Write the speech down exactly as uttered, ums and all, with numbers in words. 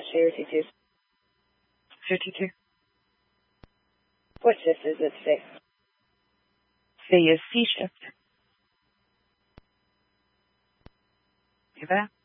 thirty-two. thirty-two. What shift is it today? Today is C shift. You there?